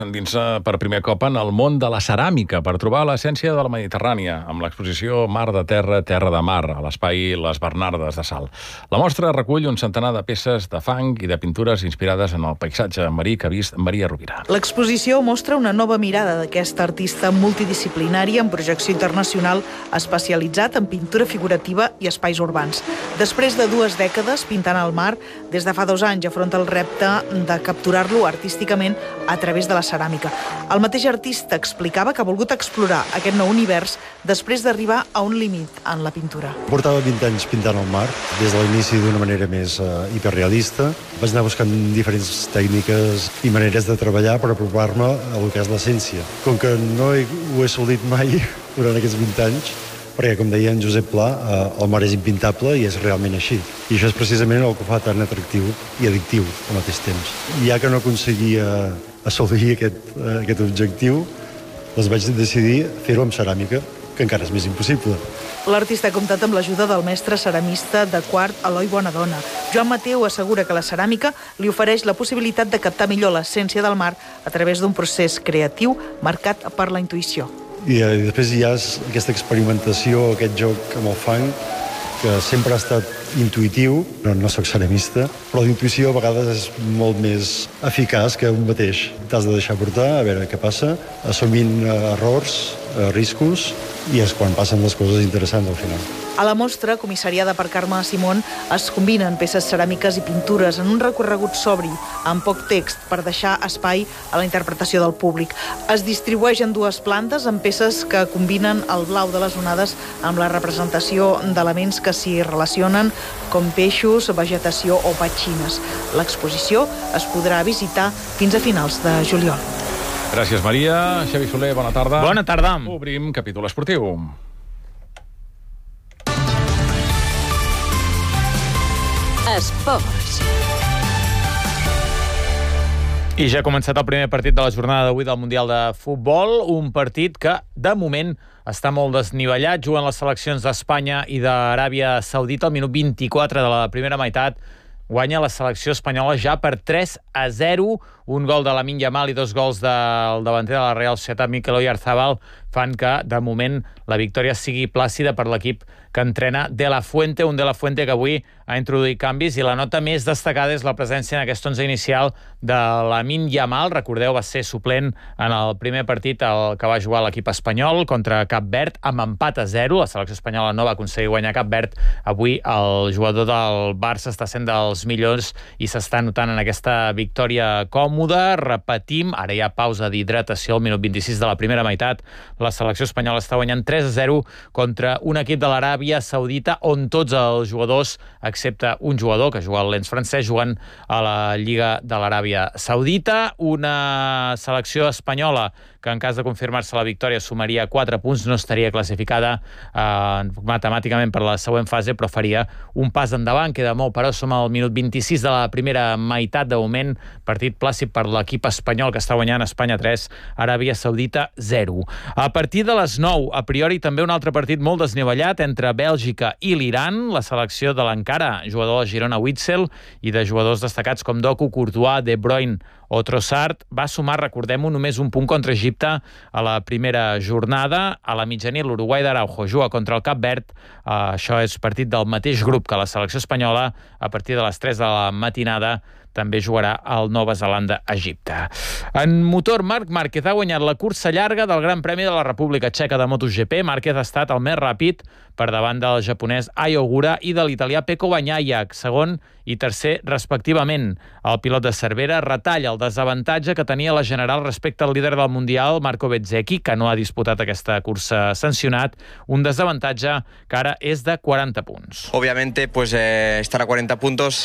Endinsa per primer cop en el món de la ceràmica per trobar l'essència de la Mediterrània amb l'exposició Mar de Terra, Terra de Mar a l'espai Les Bernardes de Salt. La mostra recull un centenar de peces de fang i de pintures inspirades en el paisatge marí que ha vist Maria Rovira. L'exposició mostra una nova mirada d'aquest artista multidisciplinari amb projecció internacional especialitzat en pintura figurativa i espais urbans. Després de 2 dècades pintant el mar, des de fa 2 anys afronta el repte de capturar-lo artísticament a través de la ceràmica. El mateix artista explicava que ha volgut explorar aquest nou univers després d'arribar a un límit en la pintura. Portava 20 anys pintant el mar, des de l'inici d'una manera més hiperrealista. Vaig anar buscant diferents tècniques i maneres de treballar per apropar-me a lo que és l'essència. Com que no ho he assolit mai durant aquests 20 anys, perquè, com deia en Josep Pla, el mar és impintable i és realment així. I això és precisament el que ho fa tan atractiu i addictiu al mateix temps. Ja que no aconseguia assolir aquest objectiu, doncs vaig decidir fer-ho amb ceràmica, que encara és més impossible. L'artista ha comptat amb l'ajuda del mestre ceramista de quart Eloi Bonadona. Joan Mateu assegura que la ceràmica li ofereix la possibilitat de captar millor l'essència del mar a través d'un procés creatiu marcat per la intuïció. I després hi ha aquesta experimentació, aquest joc amb el fang, que sempre ha estat intuïtiu. No soc ceramista, però l'intuïció a vegades és molt més eficaç que un mateix. T'has de deixar portar, a veure què passa, assumint errors, riscos, i és quan passen les coses interessants al final. A la mostra, comissariada per Carme Simón, es combinen peces ceràmiques i pintures en un recorregut sobri, amb poc text, per deixar espai a la interpretació del públic. Es distribueix en 2 plantes amb peces que combinen el blau de les onades amb la representació d'elements que s'hi relacionen, com peixos, vegetació o petxines. L'exposició es podrà visitar fins a finals de juliol. Gràcies, Maria. Xavi Soler, bona tarda. Bona tarda. Obrim capítol esportiu. Esports. I ja ha començat el primer partit de la jornada d'avui del Mundial de Futbol, un partit que, de moment, està molt desnivellat. Juguen les seleccions d'Espanya i d'Aràbia Saudita. Al minut 24 de la primera meitat guanya la selecció espanyola ja per 3-0. Un gol de Lamine Yamal i 2 gols del davanter de la Real Societat, Mikel Oyarzabal, fan que, de moment, la victòria sigui plàcida per l'equip que entrena De La Fuente, un De La Fuente que avui ha introduït canvis, i la nota més destacada és la presència en aquest 11 inicial de Lamine Yamal. Recordeu, va ser suplent en el primer partit que va jugar l'equip espanyol contra Cap Verd, amb empat a 0. La selecció espanyola no va aconseguir guanyar Cap Verd. Avui el jugador del Barça està sent dels millors i s'està notant en aquesta victòria còmoda. Repetim, ara hi ha pausa d'hidratació al minut 26 de la primera meitat. La selecció espanyola està guanyant 3-0 contra un equip de l'Aràbia Saudita on tots els jugadors, excepte un jugador que juga al Lens francès, juguen a la Lliga de l'Aràbia Saudita. Una selecció espanyola que en cas de confirmar-se la victòria sumaria 4 punts, no estaria classificada matemàticament per la següent fase, però faria un pas endavant. Queda molt, però som al minut 26 de la primera meitat. De moment, partit plàcid per l'equip espanyol, que està guanyant Espanya 3, Aràbia Saudita 0. A partir de les 9, a priori també un altre partit molt desnivellat entre Bèlgica i l'Iran. La selecció de l'encara jugador de Girona Witzel i de jugadors destacats com Doku, Courtois, De Bruyne o Trossard va sumar, recordem-ho, només un punt contra Egipte a la primera jornada. A la mitjanit, l'Uruguai d'Araujo juga contra el Cap Verd. Això és partit del mateix grup que la selecció espanyola. A partir de les 3 de la matinada també jugarà el Nova Zelanda-Egipte. En motor, Marc Márquez ha guanyat la cursa llarga del Gran Premi de la República Txeca de MotoGP. Márquez ha estat el més ràpid per davant del japonès Ai Ogura i de l'italià Pecco Bagnaia, segon i tercer respectivament. El pilot de Cervera retalla el desavantatge que tenia la general respecte al líder del Mundial, Marco Bezzecchi, que no ha disputat aquesta cursa sancionat, un desavantatge que ara és de 40 punts. Obviamente, pues estar a 40 puntos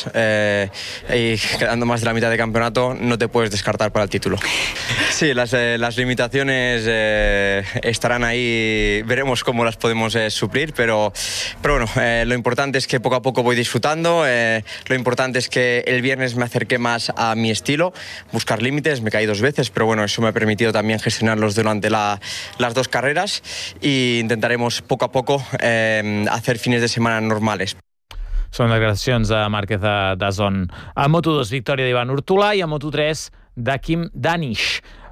y quedando más de la mitad de campeonato, no te puedes descartar para el título. Sí, las limitaciones estarán ahí, veremos cómo las podemos suplir, pero bueno, lo importante es que poco a poco voy disfrutando, lo importante es que el viernes me acerqué más a mi estilo, buscar límites, me caí 2 veces, pero bueno, eso me ha permitido también gestionarlos durante las 2 carreras y intentaremos poco a poco hacer fines de semana normales. Són declaracions de Márquez de DAZN. A Moto2, victòria d'Ivan Urtulà, i a Moto3, d'Akim Danish.